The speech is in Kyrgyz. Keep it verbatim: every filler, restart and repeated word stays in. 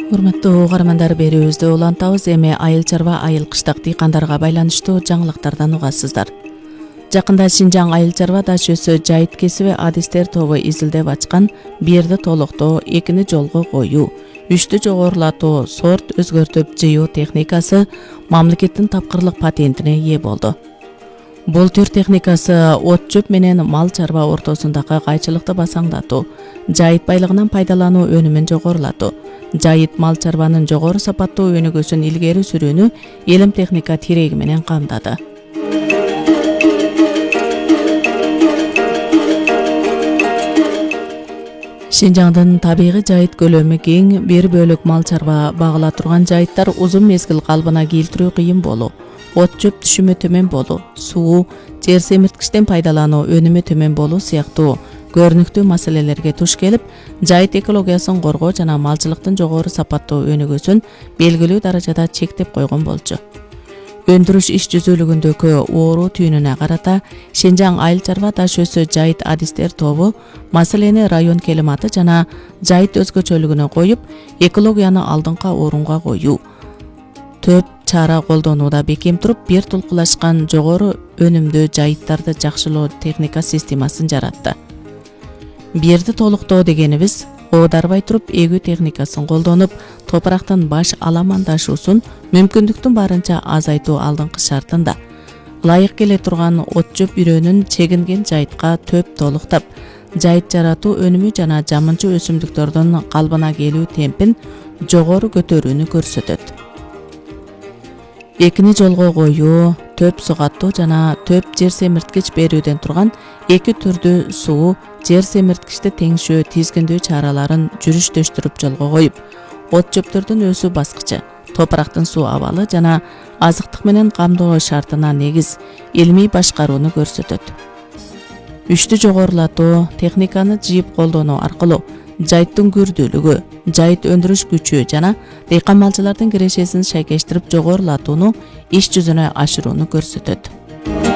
Урматтуу угармандар, берүүбүздү улантабыз. Эми айыл чарба, айыл кыштак дыйкандарга байланыштуу жаңылыктардан угасыздар. Жакында Шинжаң айыл чарба даш өсө жайыт кесиби адистер тобу изилдеп ачкан бирди толуктоо, экини жолго коюу, үчтү жогорулатуу, сорт өзгөртүп жыюу техникасы мамлекеттин тапкырлык патентине ээ болду. Бул түр техникасы от жөп менен мал чарба ортосундагы кайчылыкты басаңдатуу, жайыт байлыгынан пайдалануу өнүмүн жогорулатуу, жайыт мал чарбанын жогору сапаттуу өнүгүүсүн илгери сүрүүнү элим техника тиреги менен камдады. Шинжаңдын табигый жайыт көлөмү кең, бир бөлүк мал чарба багыла турган жайыттар узун мезгил калыбына келтирүү кыйын болуу, от жөп түшүмү төмөн болуу, суу, жер семирткичтен пайдалануу өнүмү төмөн болуу сыяктуу көрүнүктүү маселелерге туш келип, жайыт экологиясын коргоо жана малчылыктын жогору сапаттуу өнүгүүсүн белгилүү даражада чектеп койгон болчу. Өндүрүш иш жүзүүлүгүндөгү оору түйүнүнө карата Шинжаң айыл чарба даш өсө жайыт адистер тобу маселени район келиматы жана жайыт өзгөчөлүгүнө коюп, экологияны алдыңкы орунга коюу, төп чара колдонууда бекем туруп, бир тулкулашкан жогору өнүмдүү жайыттарды жакшылоо техника системасын жаратты. Бирди толуктоо дегенибиз оодарбай туруп эгүү техникасын колдонуп, топурактын баш аламандашуусун мүмкүндүктүн барынча азайтуу алдыңкы шартында. Ылайык келе турган от жөп үрөөнүн чегинген жайытка төп толуктап, жайыт жаратуу өнүмү жана жамынчы өсүмдүктөрдүн калыбына келүү темпин жогору көтөрүүнү көрсөтөт. Экини жолго коюу, төп сугаттуу жана төп жер семирткич берүүдөн турган эки түрдүү суу, жер семирткичти теңшөө, тизгиндүү чараларын жүрүштөштүрүп жолго коюп, от жөптөрдүн өсүү баскычы, топурактын суу абалы жана азыктык менен камдоо шартына негиз илимий башкарууну көрсөтөт. Үчтү жогорулатуу техниканы жыйып колдонуу аркылуу жайыттын күрдүүлүгү, жайыт өндүрүш күчү жана дыйкан малчылардын кирешесин шайкештирип жогорулатууну иш жүзүнө ашырууну көрсөтөт.